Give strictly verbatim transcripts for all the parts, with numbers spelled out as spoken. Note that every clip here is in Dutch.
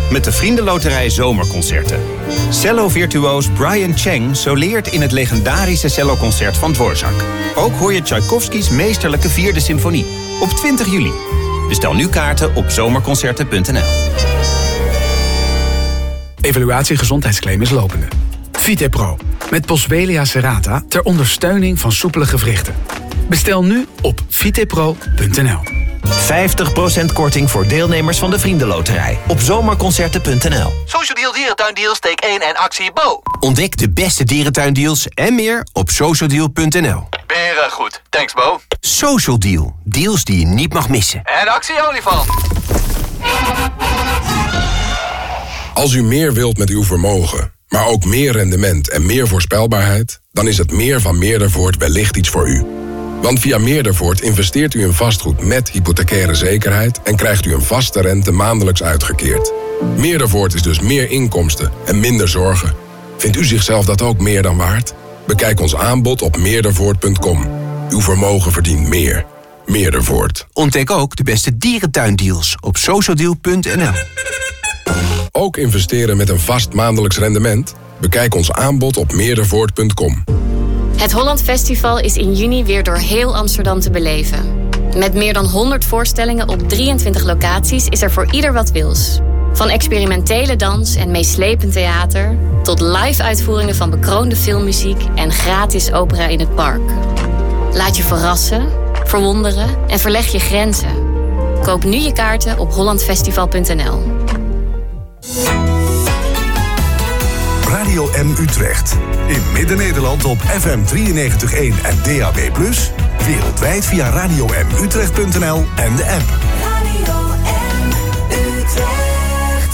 met de Vriendenloterij Zomerconcerten. Cello-virtuoos Brian Cheng soleert in het legendarische celloconcert van Dvorak. Ook hoor je Tchaikovskys meesterlijke vierde symfonie. Op twintig juli. Bestel nu kaarten op zomerconcerten punt n l. Evaluatie gezondheidsclaim is lopende. Vitepro, met Boswellia serrata ter ondersteuning van soepele gewrichten. Bestel nu op vitepro punt n l. vijftig procent korting voor deelnemers van de Vriendenloterij op zomerconcerten punt n l. Social Deal Dierentuindeals, steek één en actie Bo. Ontdek de beste dierentuindeals en meer op social deal punt n l. Beren goed. Thanks Bo. Social Deal. Deals die je niet mag missen. En actie olifant. Als u meer wilt met uw vermogen, maar ook meer rendement en meer voorspelbaarheid, dan is het meer van Meerdervoort wellicht iets voor u. Want via Meerdervoort investeert u in vastgoed met hypothecaire zekerheid en krijgt u een vaste rente maandelijks uitgekeerd. Meerdervoort is dus meer inkomsten en minder zorgen. Vindt u zichzelf dat ook meer dan waard? Bekijk ons aanbod op meerdervoort punt com. Uw vermogen verdient meer. Meerdervoort. Ontdek ook de beste dierentuindeals op social deal punt n l. Ook investeren met een vast maandelijks rendement? Bekijk ons aanbod op meerdervoort punt com. Het Holland Festival is in juni weer door heel Amsterdam te beleven. Met meer dan honderd voorstellingen op drieëntwintig locaties is er voor ieder wat wils. Van experimentele dans en meeslepend theater tot live-uitvoeringen van bekroonde filmmuziek en gratis opera in het park. Laat je verrassen, verwonderen en verleg je grenzen. Koop nu je kaarten op holland festival punt n l. Radio M Utrecht. In Midden-Nederland op F M drieënnegentig komma één en D A B plus. Wereldwijd via radio m utrecht punt n l en de app. Radio M Utrecht.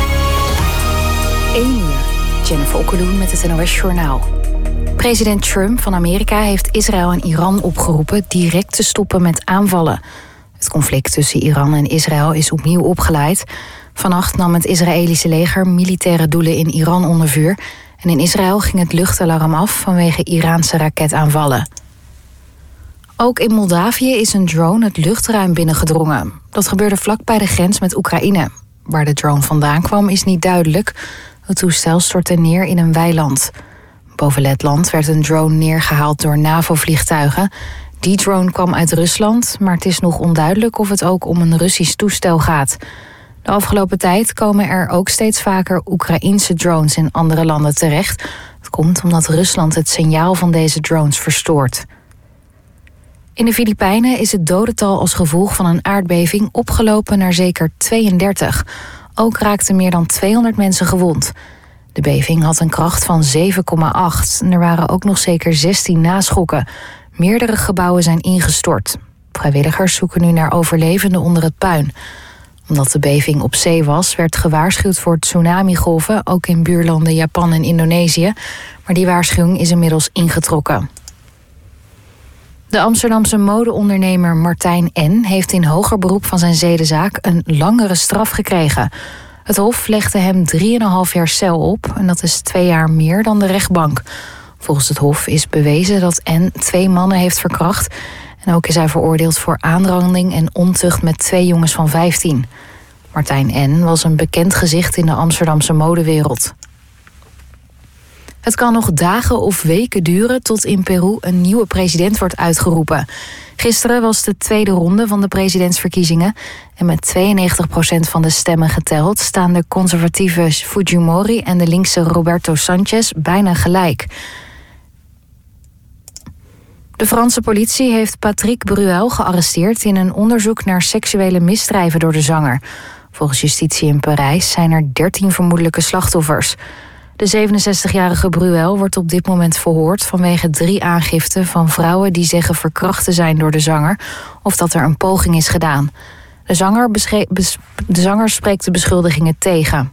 één uur. Jennifer Okkeloen met het N O S Journaal. President Trump van Amerika heeft Israël en Iran opgeroepen direct te stoppen met aanvallen. Het conflict tussen Iran en Israël is opnieuw opgeleid. Vannacht nam het Israëlische leger militaire doelen in Iran onder vuur. En in Israël ging het luchtalarm af vanwege Iraanse raketaanvallen. Ook in Moldavië is een drone het luchtruim binnengedrongen. Dat gebeurde vlak bij de grens met Oekraïne. Waar de drone vandaan kwam is niet duidelijk. Het toestel stortte neer in een weiland. Boven Letland werd een drone neergehaald door NAVO-vliegtuigen. Die drone kwam uit Rusland, maar het is nog onduidelijk of het ook om een Russisch toestel gaat. De afgelopen tijd komen er ook steeds vaker Oekraïense drones in andere landen terecht. Dat komt omdat Rusland het signaal van deze drones verstoort. In de Filipijnen is het dodental als gevolg van een aardbeving opgelopen naar zeker tweeëndertig. Ook raakten meer dan tweehonderd mensen gewond. De beving had een kracht van zeven komma acht. En er waren ook nog zeker zestien naschokken. Meerdere gebouwen zijn ingestort. Vrijwilligers zoeken nu naar overlevenden onder het puin. Omdat de beving op zee was, werd gewaarschuwd voor tsunamigolven, ook in buurlanden Japan en Indonesië. Maar die waarschuwing is inmiddels ingetrokken. De Amsterdamse modeondernemer Martijn N. heeft in hoger beroep van zijn zedenzaak een langere straf gekregen. Het Hof legde hem drieënhalf jaar cel op en dat is twee jaar meer dan de rechtbank. Volgens het Hof is bewezen dat N. twee mannen heeft verkracht. En ook is hij veroordeeld voor aanranding en ontucht met twee jongens van vijftien. Martijn N. was een bekend gezicht in de Amsterdamse modewereld. Het kan nog dagen of weken duren tot in Peru een nieuwe president wordt uitgeroepen. Gisteren was de tweede ronde van de presidentsverkiezingen. En met tweeënnegentig procent van de stemmen geteld staan de conservatieve Fujimori en de linkse Roberto Sanchez bijna gelijk. De Franse politie heeft Patrick Bruel gearresteerd in een onderzoek naar seksuele misdrijven door de zanger. Volgens justitie in Parijs zijn er dertien vermoedelijke slachtoffers. De zevenenzestigjarige Bruel wordt op dit moment verhoord vanwege drie aangiften van vrouwen die zeggen verkracht te zijn door de zanger of dat er een poging is gedaan. De zanger, beschre- bes- de zanger spreekt de beschuldigingen tegen.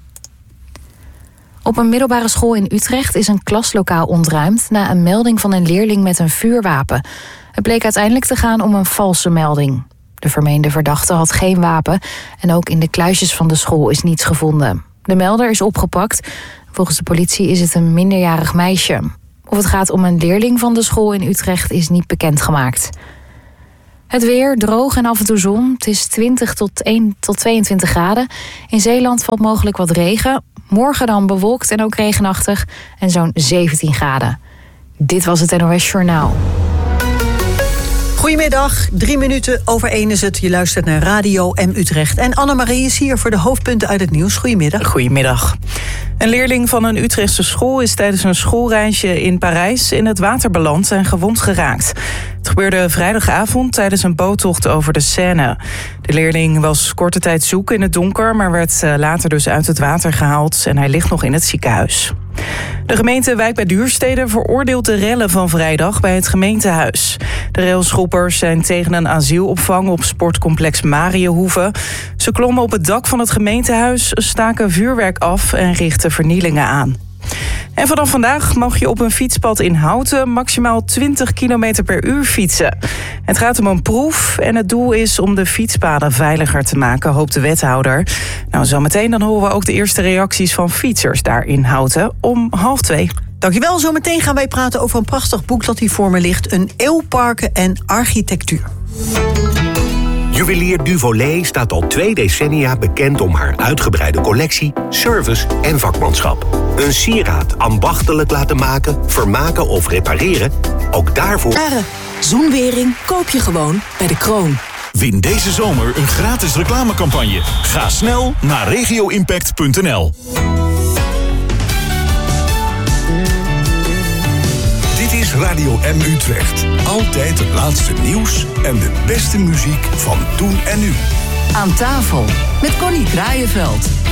Op een middelbare school in Utrecht is een klaslokaal ontruimd na een melding van een leerling met een vuurwapen. Het bleek uiteindelijk te gaan om een valse melding. De vermeende verdachte had geen wapen en ook in de kluisjes van de school is niets gevonden. De melder is opgepakt. Volgens de politie is het een minderjarig meisje. Of het gaat om een leerling van de school in Utrecht is niet bekendgemaakt. Het weer, droog en af en toe zon. Het is twintig tot, één tot tweeëntwintig graden. In Zeeland valt mogelijk wat regen. Morgen dan bewolkt en ook regenachtig en zo'n zeventien graden. Dit was het N O S Journaal. Goedemiddag, drie minuten over één is het. Je luistert naar Radio M Utrecht. En Annemarie is hier voor de hoofdpunten uit het nieuws. Goedemiddag. Goedemiddag. Een leerling van een Utrechtse school is tijdens een schoolreisje in Parijs in het water beland en gewond geraakt. Het gebeurde vrijdagavond tijdens een boottocht over de Seine. De leerling was korte tijd zoek in het donker, maar werd later dus uit het water gehaald en hij ligt nog in het ziekenhuis. De gemeente Wijk bij Duurstede veroordeelt de rellen van vrijdag bij het gemeentehuis. De railschoppers zijn tegen een asielopvang op sportcomplex Mariëhoeve. Ze klommen op het dak van het gemeentehuis, staken vuurwerk af en richtten vernielingen aan. En vanaf vandaag mag je op een fietspad in Houten maximaal twintig kilometer per uur fietsen. Het gaat om een proef en het doel is om de fietspaden veiliger te maken, hoopt de wethouder. Nou, zometeen dan horen we ook de eerste reacties van fietsers daar in Houten om half twee. Dankjewel, zometeen gaan wij praten over een prachtig boek dat hier voor me ligt. Een eeuw parken en architectuur. Juwelier Duvolet staat al twee decennia bekend om haar uitgebreide collectie, service en vakmanschap. Een sieraad ambachtelijk laten maken, vermaken of repareren, ook daarvoor... Zoenwering koop je gewoon bij De Kroon. Win deze zomer een gratis reclamecampagne. Ga snel naar regio impact punt n l. Dit is Radio M Utrecht. Altijd het laatste nieuws en de beste muziek van toen en nu. Aan tafel met Connie Kraaienveld.